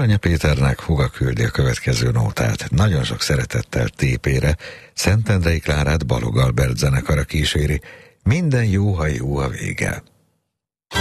Baranya Péternek húga küldi a következő nótát. Nagyon sok szeretettel Tépére, Szentendrei Klárát Balogh Albert zenekara kíséri. Minden jó, ha jó a vége.